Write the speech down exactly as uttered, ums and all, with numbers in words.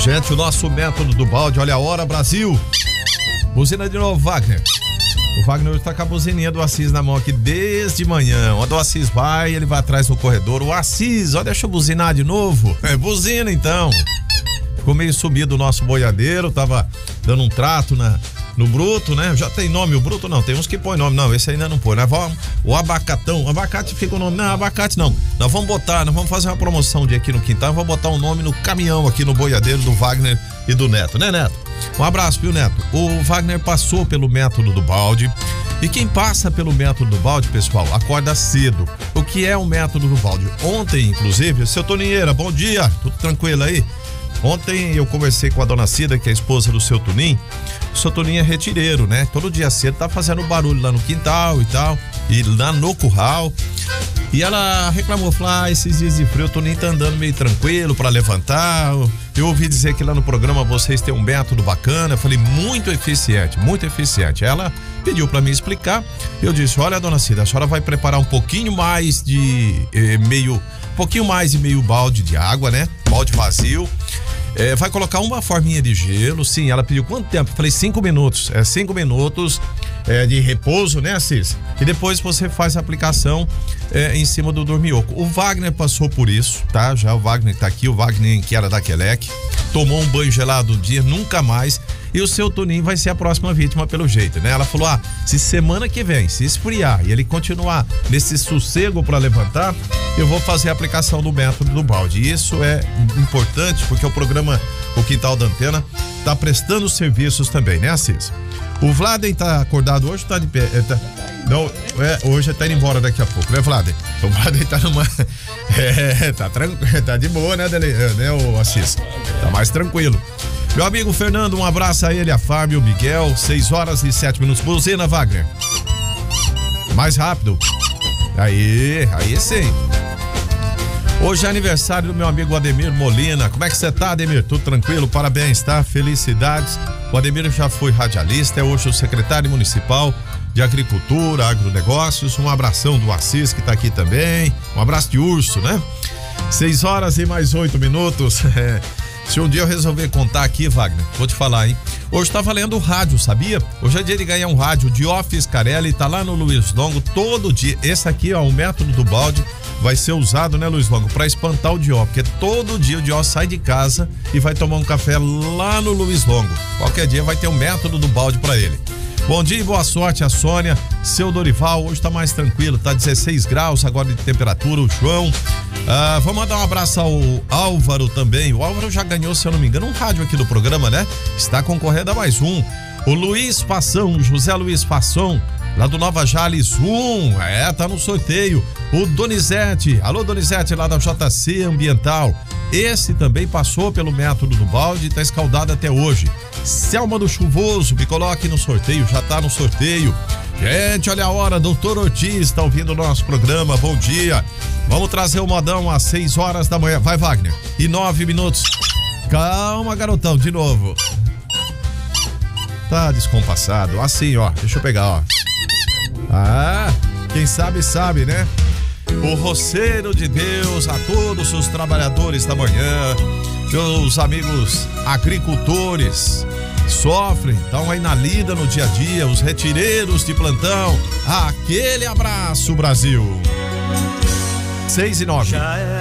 Gente, o nosso método do balde, olha a hora, Brasil. Buzina de novo, Wagner. O Wagner hoje tá com a buzininha do Assis na mão aqui desde manhã. Quando o Assis vai, ele vai atrás no corredor. O Assis, ó, deixa eu buzinar de novo. É, buzina então. Ficou meio sumido o nosso boiadeiro, tava dando um trato na, no Bruto, né? Já tem nome o Bruto? Não, tem uns que põe nome. Não, esse ainda não põe, né? O Abacatão, abacate fica o nome. Não, abacate não. Nós vamos botar, nós vamos fazer uma promoção de aqui no quintal, vamos botar um nome no caminhão aqui no boiadeiro do Wagner e do Neto, né, Neto? Um abraço, viu, Neto? O Wagner passou pelo método do balde. E quem passa pelo método do balde, pessoal, acorda cedo. O que é o método do balde? Ontem, inclusive, seu Toninheira, bom dia, tudo tranquilo aí? Ontem eu conversei com a dona Cida, que é a esposa do seu Toninho. O seu Toninho é retireiro, né? Todo dia cedo tá fazendo barulho lá no quintal e tal, e lá no curral. E ela reclamou, falou, ah, esses dias de frio o Toninho tá andando meio tranquilo pra levantar. Eu ouvi dizer que lá no programa vocês têm um método bacana. Eu falei, muito eficiente, muito eficiente. Ela pediu pra mim explicar. Eu disse, olha, dona Cida, a senhora vai preparar um pouquinho mais de eh, meio, um pouquinho mais de meio balde de água, né? Balde vazio. É, vai colocar uma forminha de gelo. Sim, ela pediu quanto tempo? Eu falei cinco minutos. É cinco minutos é, de repouso, né, Assis? E depois você faz a aplicação é, em cima do dormioco. O Wagner passou por isso, tá? Já o Wagner tá aqui, o Wagner que era da Quelec, tomou um banho gelado um dia, nunca mais. E o seu Toninho vai ser a próxima vítima pelo jeito, né? Ela falou, ah, se semana que vem, se esfriar e ele continuar nesse sossego para levantar, eu vou fazer a aplicação do método do balde. E isso é importante porque o programa O Quintal da Antena tá prestando serviços também, né, Assis? O Vladen tá acordado hoje, tá de pé, é, tá, não, é, hoje tá indo embora daqui a pouco, né, Vladen? O Vladen tá numa, é, tá tranquilo, tá de boa, né, dele, né, o Assis? Tá mais tranquilo. Meu amigo Fernando, um abraço a ele, a Fábio, o Miguel, seis horas e sete minutos. Buzina, Wagner. Mais rápido. Aí, aí sim. Hoje é aniversário do meu amigo Ademir Molina. Como é que você tá, Ademir? Tudo tranquilo? Parabéns, tá? Felicidades. O Ademir já foi radialista, é hoje o secretário municipal de Agricultura, Agronegócios. Um abração do Assis, que tá aqui também. Um abraço de urso, né? seis horas e mais oito minutos. É. Se um dia eu resolver contar aqui, Wagner, vou te falar, hein? Hoje tá valendo o rádio, sabia? Hoje é dia de ganhar um rádio. O Dió Fiscarelli tá lá no Luiz Longo todo dia. Esse aqui, ó, o método do balde vai ser usado, né, Luiz Longo, pra espantar o Dió, porque todo dia o Dió sai de casa e vai tomar um café lá no Luiz Longo. Qualquer dia vai ter um método do balde pra ele. Bom dia e boa sorte a Sônia, seu Dorival, hoje tá mais tranquilo, tá dezesseis graus agora de temperatura, o João. Ah, vamos mandar um abraço ao Álvaro também. O Álvaro já ganhou, se eu não me engano, um rádio aqui do programa, né? Está concorrendo a mais um. O Luiz Fação, José Luiz Fação, lá do Nova Jales um, é, tá no sorteio. O Donizete, alô Donizete, lá da J C Ambiental. Esse também passou pelo método do balde e tá escaldado até hoje. Selma do Chuvoso, me coloque no sorteio, já tá no sorteio. Gente, olha a hora, doutor Ortiz tá ouvindo o nosso programa, bom dia. Vamos trazer o modão às seis horas da manhã, vai Wagner, e nove minutos. Calma, garotão, de novo. Tá descompassado, assim, ó, deixa eu pegar, ó. Ah, quem sabe, sabe, né? O roceiro de Deus a todos os trabalhadores da manhã, meus amigos agricultores sofrem, estão aí na lida no dia a dia, os retireiros de plantão. Aquele abraço, Brasil. Seis e nove.